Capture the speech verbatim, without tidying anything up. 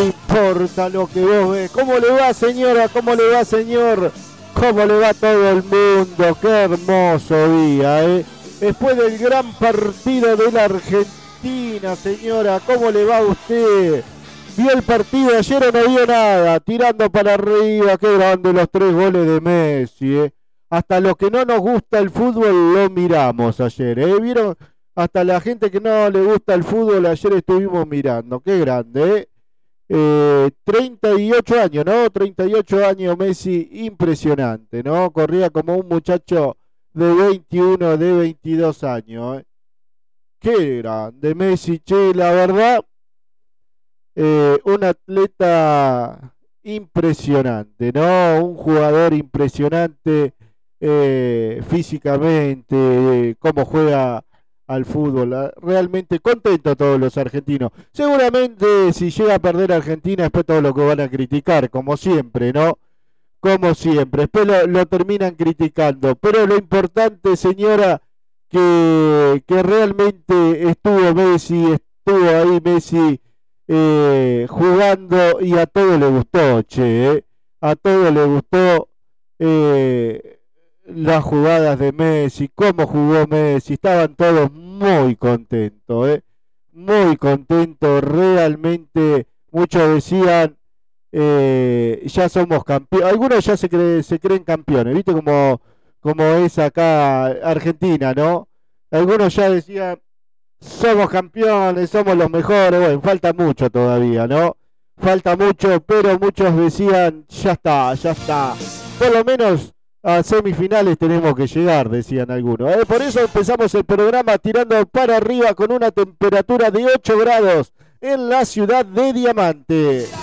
importa lo que vos ves. ¿Cómo le va, señora? ¿Cómo le va, señor? ¿Cómo le va a todo el mundo? Qué hermoso día, ¿eh? Después del gran partido de la Argentina, señora, ¿cómo le va a usted? ¿Vio el partido de ayer o no vio nada? Tirando para arriba, qué grande los tres goles de Messi, ¿eh? Hasta los que no nos gusta el fútbol lo miramos ayer, ¿eh? ¿Vieron? Hasta la gente que no le gusta el fútbol ayer estuvimos mirando, qué grande, ¿eh? Eh, treinta y ocho años, ¿no? treinta y ocho años Messi, impresionante, ¿no? Corría como un muchacho de veintiuno, de veintidós años, ¿eh? Qué grande Messi, che, la verdad, eh, un atleta impresionante, ¿no? Un jugador impresionante eh, físicamente, eh, cómo juega al fútbol, realmente contento todos los argentinos. Seguramente si llega a perder Argentina, después todo lo que van a criticar, como siempre, ¿no? Como siempre, después lo, lo terminan criticando, pero lo importante, señora, que, que realmente estuvo Messi, estuvo ahí Messi eh, jugando y a todo le gustó, che, ¿eh? A todo le gustó eh, las jugadas de Messi, cómo jugó Messi, estaban todos muy contentos, ¿eh? Muy contentos, realmente, muchos decían, eh, ya somos campeones, algunos ya se, cree, se creen campeones, ¿viste? Como, como es acá Argentina, ¿no? Algunos ya decían, somos campeones, somos los mejores, bueno, falta mucho todavía, ¿no? Falta mucho, pero muchos decían, ya está, ya está, por lo menos a semifinales tenemos que llegar, decían algunos, ¿eh? Por eso empezamos el programa tirando para arriba con una temperatura de ocho grados en la ciudad de Diamante.